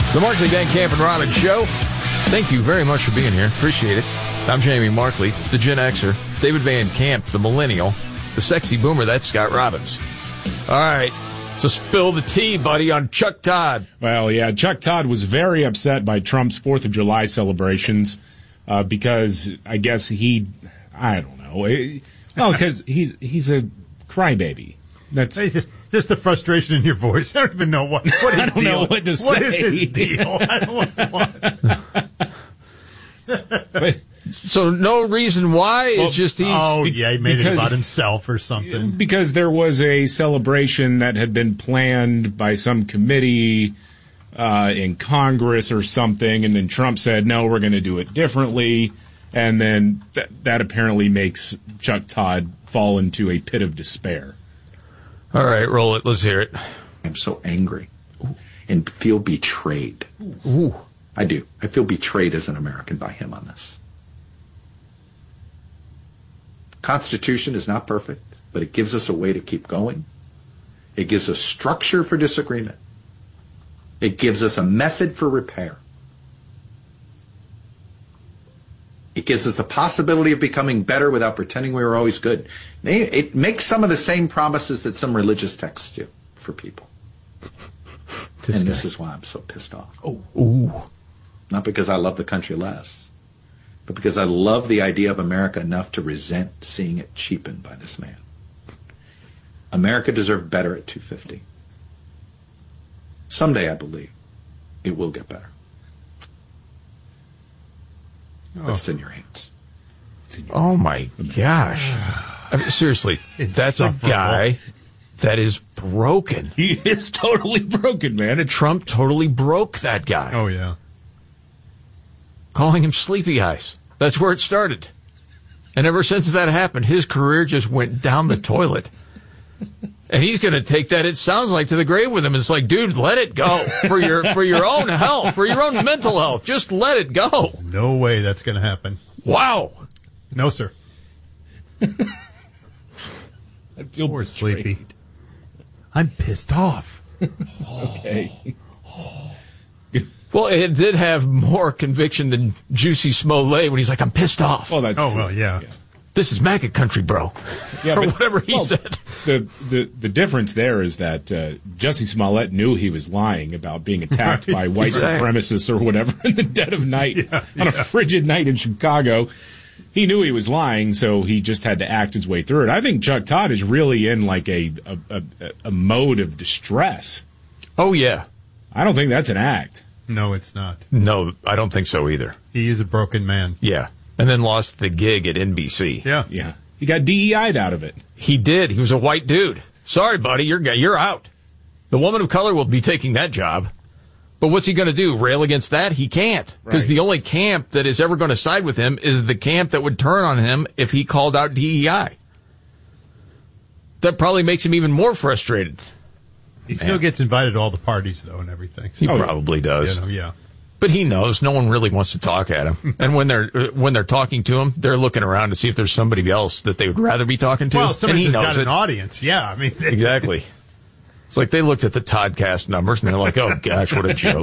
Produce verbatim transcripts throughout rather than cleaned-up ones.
The Markley, Van Camp, and Robbins Show. Thank you very much for being here. Appreciate it. I'm Jamie Markley, the Gen Xer. David Van Camp, the Millennial. The Sexy Boomer, that's Scott Robbins. All right, so spill the tea, buddy, on Chuck Todd. Well, yeah, Chuck Todd was very upset by Trump's fourth of July celebrations uh, because I guess he, I don't know, it, well, because he's, he's a crybaby. That's Hey, just, just the frustration in your voice. I don't even know what. what I don't deal. know what to say. What is his deal? I don't know what. but, So no reason why, Well, it's just he's... Oh, yeah, he made because- it about himself or something. because there was a celebration that had been planned by some committee uh, in Congress or something, and then Trump said, no, we're going to do it differently, and then th- that apparently makes Chuck Todd fall into a pit of despair. All right, roll it. Let's hear it. I'm so angry and feel betrayed. Ooh. I do. I feel betrayed as an American by him on this. Constitution is not perfect, but it gives us a way to keep going. It gives us structure for disagreement. It gives us a method for repair. It gives us the possibility of becoming better without pretending we were always good. It makes some of the same promises that some religious texts do for people. This and guy. this is why I'm so pissed off. Oh, ooh. Not because I love the country less, but because I love the idea of America enough to resent seeing it cheapened by this man. America deserved better at two fifty. Someday, I believe, it will get better. But it's in your hands. Oh, my gosh. I mean, seriously, It's that's a insufferable. guy that is broken. He is totally broken, man. It's Trump totally broke that guy. Oh, yeah. Calling him Sleepy Eyes. That's where it started. And ever since that happened, his career just went down the toilet. And he's going to take that, it sounds like, to the grave with him. It's like, dude, let it go for your for your own health, for your own mental health. Just let it go. No way that's going to happen. Wow. No, sir. I feel Poor betrayed. Sleepy. I'm pissed off. Okay. Well, it did have more conviction than Juicy Smollett when he's like, I'm pissed off. Well, that's Oh, true. well, yeah. This is MAGA country, bro. Yeah, or but- whatever he well, said. The, the the difference there is that uh, Jussie Smollett knew he was lying about being attacked Right. by white Right. supremacists or whatever in the dead of night Yeah, on a yeah. frigid night in Chicago. He knew he was lying, so he just had to act his way through it. I think Chuck Todd is really in like a a, a, a mode of distress. Oh, yeah. I don't think that's an act. No, it's not. No, I don't think so either. He is a broken man. Yeah. And then lost the gig at N B C. Yeah. Yeah, he got D E I'd out of it. He did. He was a white dude. Sorry, buddy, you're you're out. The woman of color will be taking that job. But what's he going to do? Rail against that? He can't. Because Right. the only camp that is ever going to side with him is the camp that would turn on him if he called out D E I. That probably makes him even more frustrated. He still gets invited to all the parties, though, and everything. He So, probably does. you know, yeah. But he knows no one really wants to talk at him. And when they're when they're talking to him, they're looking around to see if there's somebody else that they would rather be talking to. Well, and somebody he just knows got it. an audience. Yeah, I mean, Exactly. It's like they looked at the Toddcast numbers and they're like, oh, gosh, what a joke.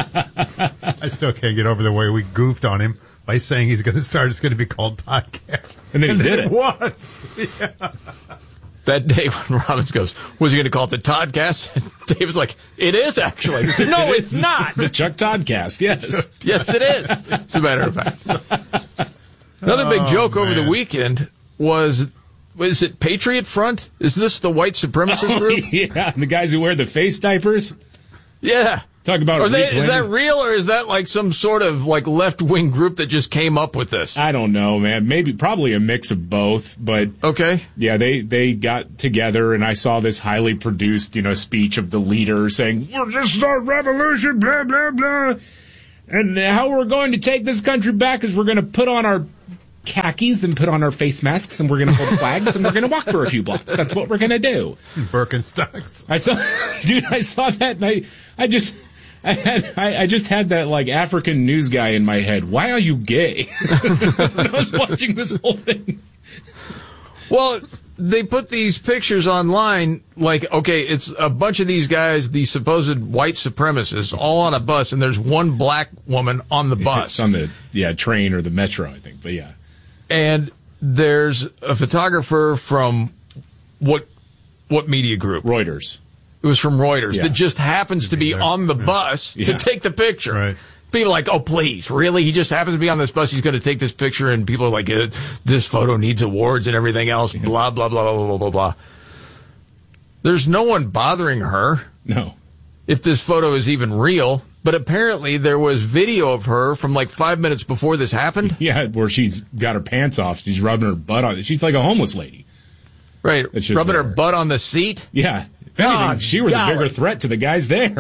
I still can't get over the way we goofed on him by saying he's going to start. It's going to be called Toddcast. And then he did it. was. Yeah. That day when Robbins goes, was he going to call it the Toddcast? And David's like, it is actually. No, it's not. The Chuck Toddcast, yes. Yes, it is. As a matter of fact. Another big Oh, joke over the man. weekend was, was it Patriot Front? Is this the white supremacist group? Yeah, and the guys who wear the face diapers. Yeah. Talk about Are they, reclaiming- is that real, or is that like some sort of like left-wing group that just came up with this? I don't know, man. Maybe, probably a mix of both. But Okay. yeah, they they got together, and I saw this highly produced, you know, speech of the leader saying, "Well, this is our revolution, blah blah blah, and how we're going to take this country back is we're going to put on our khakis and put on our face masks, and we're going to hold flags, and we're going to walk for a few blocks. That's what we're going to do." Birkenstocks. I saw, dude, I saw that, and I, I just. I, had, I, I just had that like African news guy in my head. Why are you gay? When I was watching this whole thing. Well, they put these pictures online like, okay, it's a bunch of these guys, the supposed white supremacists, all on a bus, and there's one black woman on the bus. It's on the yeah train or the metro, I think, but yeah. And there's a photographer from what what media group? Reuters. It was from Reuters Yeah. that just happens to be on the bus Yeah. to take the picture. Right. People are like, oh, please, really? He just happens to be on this bus. He's going to take this picture, and people are like, uh, this photo needs awards and everything else, blah, blah, blah, blah, blah, blah, blah. There's no one bothering her No. if this photo is even real, but apparently there was video of her from like five minutes before this happened. Yeah, where she's got her pants off. She's rubbing her butt on it. She's like a homeless lady. Right, It's just rubbing her there. butt on the seat. Yeah. If anything, God, she was golly. a bigger threat to the guys there.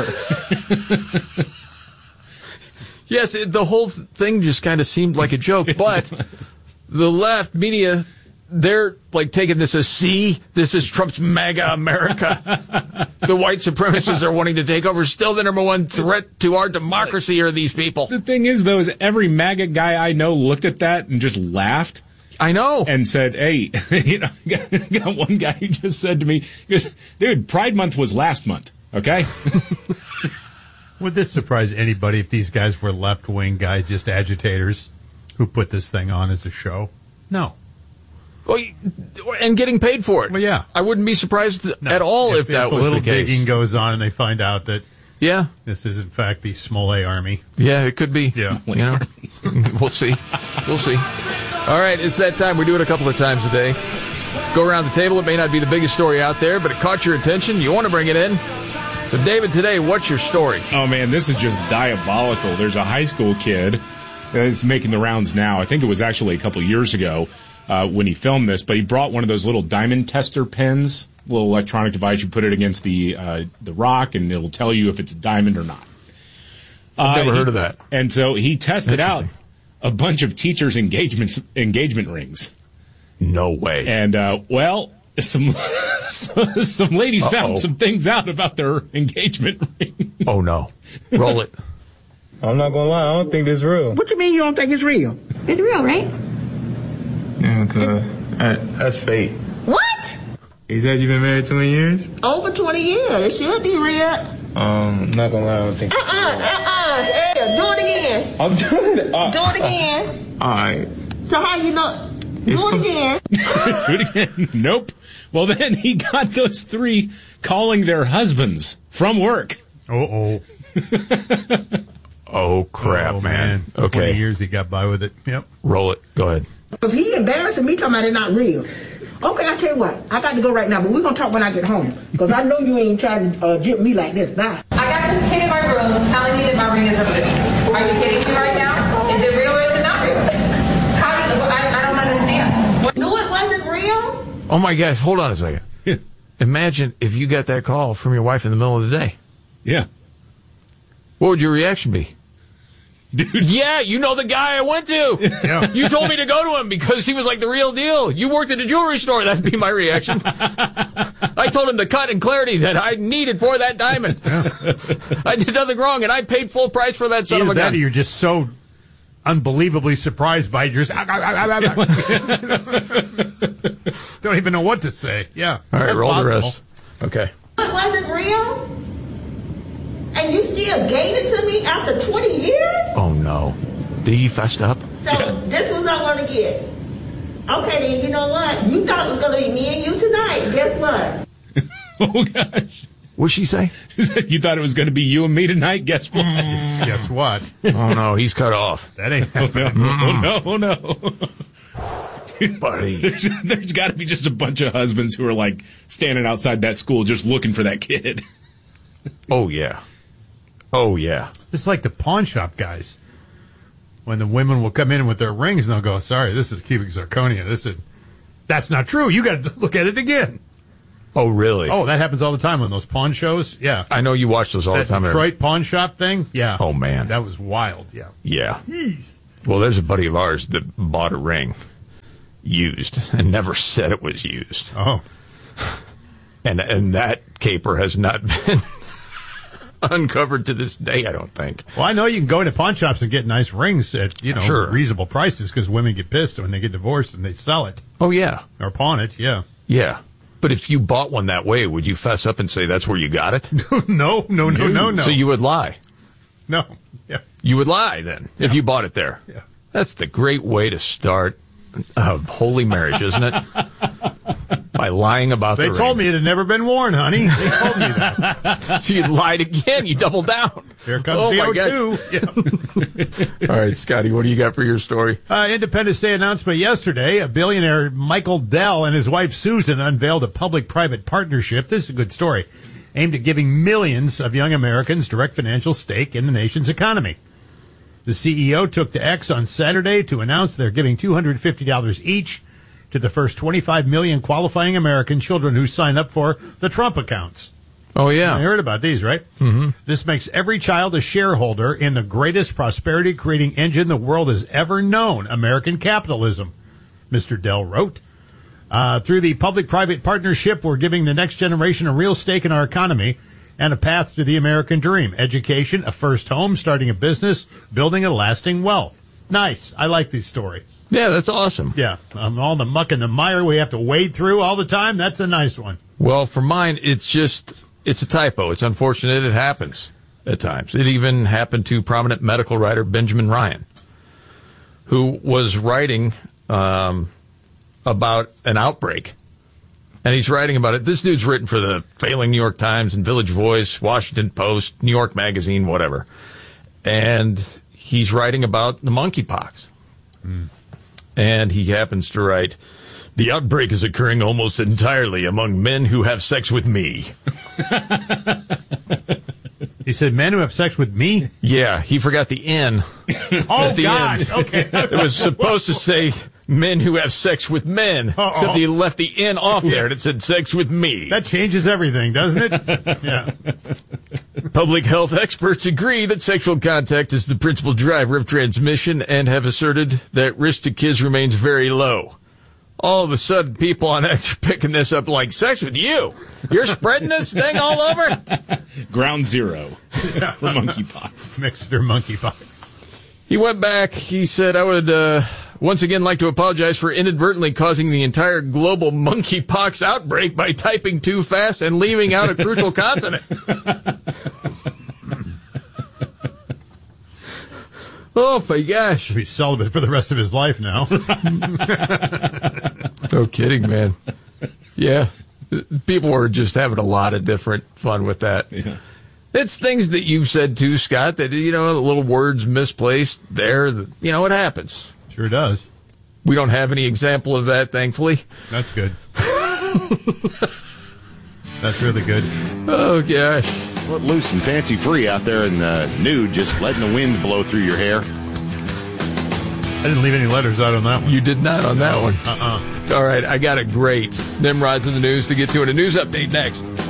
Yes, it, the whole thing just kind of seemed like a joke, but the left media, they're like taking this as, see, this is Trump's MAGA America. The white supremacists are wanting to take over. Still the number one threat to our democracy are these people. The thing is, though, is every MAGA guy I know looked at that and just laughed. I know. And said, hey, you know, I got one guy who just said to me, he goes, dude, Pride Month was last month, okay? Would this surprise anybody if these guys were left-wing guys, just agitators who put this thing on as a show? No. Well, you- and getting paid for it. Well, yeah. I wouldn't be surprised No. at all if, that a was little the case. digging goes on and they find out that Yeah. this is, in fact, the Smollett Army. Yeah, it could be. Yeah. You know, we'll see. We'll see. All right, it's that time. We do it a couple of times a day. Go around the table. It may not be the biggest story out there, but it caught your attention. You want to bring it in. So, David, today, what's your story? Oh, man, this is just diabolical. There's a high school kid that's making the rounds now. I think it was actually a couple of years ago uh, when he filmed this, but he brought one of those little diamond tester pens, little electronic device. You put it against the uh, the rock, and it'll tell you if it's a diamond or not. I've never Uh, he- heard of that. And so he tested out Interesting. a bunch of teachers' engagements, engagement rings. No way. And, uh, well, some some ladies Uh-oh. found some things out about their engagement ring. Oh, no. Roll it. I'm not gonna lie, I don't think this real. What you mean you don't think it's real? It's real, right? Yeah, cause that, that's fake. What? You said you've been married twenty years? Over twenty years. It should be real. Um, not gonna lie, I don't think. Uh-uh, uh-uh. Hey, do it again. I'm doing it. Uh, Do it again. Alright. So how you know? Do it again. Do it again. Nope. Well, then he got those three calling their husbands from work. Uh-oh. Oh, crap, Oh, man. twenty Okay. years he got by with it. Yep. Roll it. Go ahead. Because he embarrassing me talking about it not real. Okay, I tell you what. I got to go right now, but we're going to talk when I get home. Because I know you ain't trying to uh, jip me like this. Bye. I got this kid in my room telling me that my ring is unreal. Are you kidding me right now? Is it real or is it not real? How do you, I, I don't understand. What, No, it wasn't real. Oh, my gosh. Hold on a second. Imagine if you got that call from your wife in the middle of the day. Yeah. What would your reaction be? Dude. Yeah, you know the guy I went to. Yeah. You told me to go to him because he was like the real deal. You worked at a jewelry store. That'd be my reaction. I told him the cut and clarity that I needed for that diamond. I did nothing wrong, and I paid full price for that son Either of a that gun. or you're just so unbelievably surprised by it. You're just, don't even know what to say. Yeah. All right, that's roll possible. the rest. Okay. It wasn't real. And you still gave it to me after twenty years? Oh, no. Did he fessed up? So this was not going to get. Okay, then you know what? You thought it was going to be me and you tonight. Guess what? Oh, gosh. What'd she say? You thought it was going to be you and me tonight? Guess what? Guess what? Oh, no, he's cut off. That ain't Oh, happening. no. Oh, no. Oh, no. Buddy. There's, there's got to be just a bunch of husbands who are like standing outside that school just looking for that kid. Oh, yeah. Oh, yeah. It's like the pawn shop guys. When the women will come in with their rings and they'll go, sorry, this is cubic zirconia. This is, that's not true. You got to look at it again. Oh, really? Oh, that happens all the time on those pawn shows. Yeah. I know you watch those all That the time. Detroit pawn shop thing. Yeah. Oh, man. That was wild. Yeah. Yeah. Well, there's a buddy of ours that bought a ring used and never said it was used. Oh. And and that caper has not been uncovered to this day, I don't think. Well, I know you can go into pawn shops and get nice rings at, you know, Sure. reasonable prices because women get pissed when they get divorced and they sell it Oh, yeah. or pawn it. Yeah. Yeah. But if you bought one that way, would you fess up and say that's where you got it? no, no, no, no, no. So you would lie. No. Yeah. You would lie then if Yeah. you bought it there. Yeah. That's the great way to start a holy marriage, isn't it? By lying about They the told ring. me it had never been worn, honey. They told me that. So you lied again. You doubled down. Here comes Oh, the my O God. two. Yeah. All right, Scotty, what do you got for your story? Uh, Independence Day announcement yesterday. A billionaire, Michael Dell, and his wife Susan unveiled a public-private partnership. This is a good story. Aimed at giving millions of young Americans direct financial stake in the nation's economy. The C E O took to X on Saturday to announce they're giving two hundred fifty dollars each to the first twenty-five million qualifying American children who sign up for the Trump accounts. Oh, yeah. I heard about these, right? Mm-hmm. This makes every child a shareholder in the greatest prosperity-creating engine the world has ever known, American capitalism, Mister Dell wrote. Uh, through the public-private partnership, we're giving the next generation a real stake in our economy and a path to the American dream. Education, a first home, starting a business, building a lasting wealth. Nice. I like this story. Yeah, that's awesome. Yeah. Um, all the muck and the mire we have to wade through all the time, that's a nice one. Well, for mine, it's just, it's a typo. It's unfortunate it happens at times. It even happened to prominent medical writer Benjamin Ryan, who was writing um, about an outbreak. And he's writing about it. This dude's written for the failing New York Times and Village Voice, Washington Post, New York Magazine, whatever. And he's writing about the monkeypox. Mm. And he happens to write, the outbreak is occurring almost entirely among men who have sex with me. He said men who have sex with me? Yeah, he forgot the N. Oh, at the gosh. end. Okay. It was supposed to say men who have sex with men, Uh-oh. except he left the N off there and it said sex with me. That changes everything, doesn't it? Yeah. Public health experts agree that sexual contact is the principal driver of transmission and have asserted that risk to kids remains very low. All of a sudden, people on X are picking this up like, sex with you? You're spreading this thing all over? Ground zero for monkeypox. Mister Monkeypox. He went back. He said, I would uh, once again like to apologize for inadvertently causing the entire global monkeypox outbreak by typing too fast and leaving out a crucial consonant. Oh, my gosh. He'll be celibate for the rest of his life now. No kidding, man. Yeah. People were just having a lot of different fun with that. Yeah. It's things that you've said too, Scott, that, you know, the little words misplaced there. You know, it happens. Sure does. We don't have any example of that, thankfully. That's good. That's really good. Oh, gosh. Let loose and fancy free out there in the nude, just letting the wind blow through your hair. I didn't leave any letters out on that one. You did not on that one. Uh-uh. All right, I got a great Nimrods in the news to get to in a news update next.